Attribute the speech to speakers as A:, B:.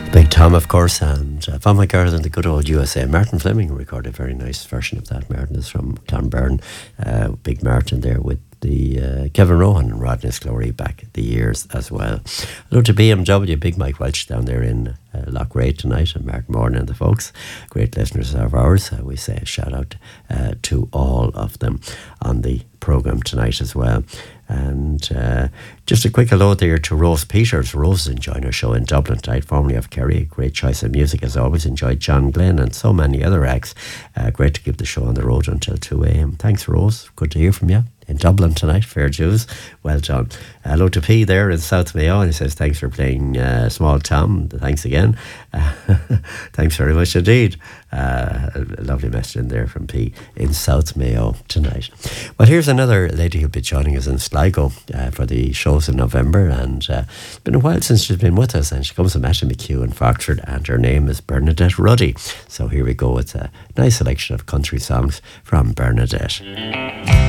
A: Big Tom, of course, and Van McGarrett and the good old USA. Martin Fleming recorded a very nice version of that. Martin is from Clonberne. Big Martin there with the Kevin Rohan and Rodney's Glory back the years as well. Hello to BMW, Big Mike Welch down there in Loughrea tonight, and Mark Moran and the folks, great listeners of ours. We say a shout out to all of them on the programme tonight as well. And just a quick hello there to Rose Peters. Rose is enjoying her show in Dublin tonight, formerly of Kerry. Great choice of music as always. Enjoyed John Glenn and so many other acts. Great to keep the show on the road until 2 a.m. Thanks, Rose. Good to hear from you in Dublin tonight. Fair dues. Well done. Hello to P there in South Mayo, and he says thanks for playing Small Tom. Thanks again. Thanks very much indeed. A lovely message in there from P in South Mayo tonight. Well, here's another lady who'll be joining us in Sligo for the shows in November, and it's been a while since she's been with us, and she comes from Matthew McHugh in Foxford, and her name is Bernadette Ruddy. So here we go. It's a nice selection of country songs from Bernadette.